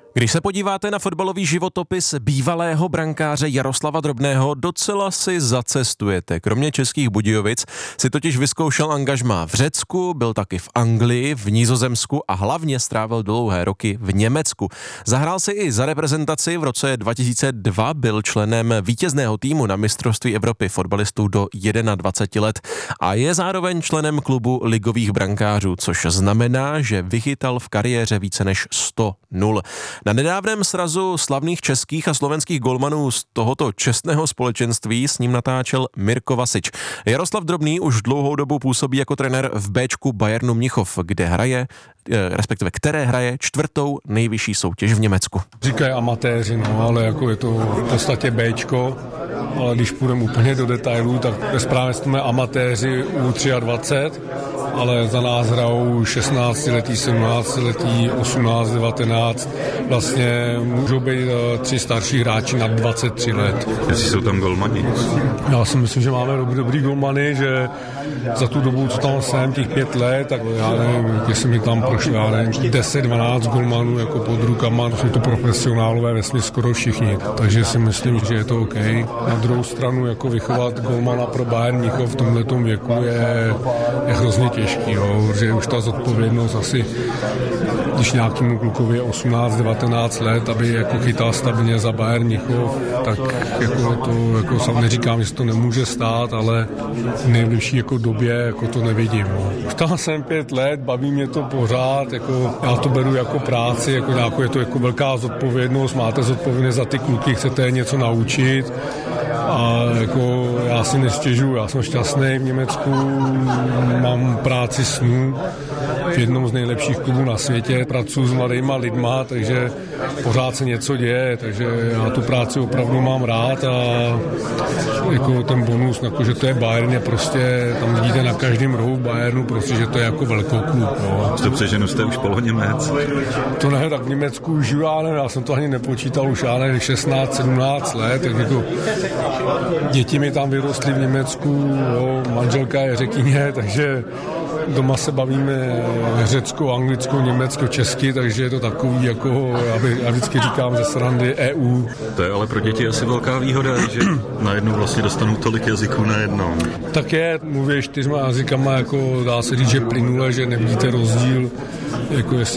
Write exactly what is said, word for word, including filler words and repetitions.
Když se podíváte na fotbalový životopis bývalého brankáře Jaroslava Drobného, docela si zacestujete. Kromě Českých Budějovic si totiž vyzkoušel angažmá v Řecku, byl taky v Anglii, v Nizozemsku a hlavně strávil dlouhé roky v Německu. Zahrál si i za reprezentaci, v roce dva tisíce dva byl členem vítězného týmu na mistrovství Evropy fotbalistů do dvaceti jedna let a je zároveň členem klubu ligových brankářů, což znamená, že vychytal v kariéře více než sto nul. Na nedávném srazu slavných českých a slovenských golmanů z tohoto čestného společenství s ním natáčel Mirko Vasič. Jaroslav Drobný už dlouhou dobu působí jako trenér v Béčku Bayernu Mnichov, kde hraje, respektive které hraje čtvrtou nejvyšší soutěž v Německu. Říkají amatéři, no, ale jako je to v podstatě Béčko, ale když půjdeme úplně do detailů, tak ve správě jsme amatéři U dvacet tři, ale za nás hrajou šestnáctiletí, sedmnáctiletí, osmnáct, devatenáct. Vlastně můžou být tři starší hráči nad dvacet tři let. Jestli jsou tam golmani? Já si myslím, že máme dobrý, dobrý golmany, že za tu dobu, co tam jsem, těch pět let, tak já nevím, jestli mi tam prošlo, já nevím, deset dvanáct golmanů jako pod rukama, jsou to profesionálové vesměs skoro všichni, takže si myslím, že je to OK. Na druhou stranu jako vychovat golmana pro Bayern Mnichov v tomhletom věku je, je hrozně těžký, jo, že už ta zodpovědnost asi, když nějakému klukovi je osmnáct devatenáct let, aby jako chytal stabilně za Bayern Mnichov, tak jako to, jako sam neříkám, že se to nemůže stát, ale v nejbližší jako době jako to nevidím. No. Už tam jsem pět let, baví mě to pořád, jako já to beru jako práci, jako nějakou, je to jako velká zodpovědnost, máte zodpovědnost za ty kluky, chcete je něco naučit a jako já si nestěžuju, já jsem šťastný v Německu, mám práci snů v jednom z nejlepších klubů na světě, pracuji s mladýma lidma, takže pořád se něco děje, takže já tu práci opravdu mám rád a jako ten bonus, jako že to je Bayern, je prostě, tam vidíte na každém rohu v Bayernu, prostě, že to je jako velkoklub. No. To přeženu, jste už poloněmec. To ne, tak v Německu už žiju, já, nevím, já jsem to ani nepočítal, už já nevím, šestnáct sedmnáct let, tak jako děti mi tam vyrostly v Německu, jo, manželka je Řekyně, takže doma se bavíme řecko, anglicko, německo, česky, takže je to takový, jako já vždycky říkám ze srandy E U. To je ale pro děti asi velká výhoda, že najednou vlastně dostanou tolik jazyků najednou. Tak je, mluví čtyřma jazykama, jako dá se říct, že plynule, že nevidíte rozdíl, jako jestli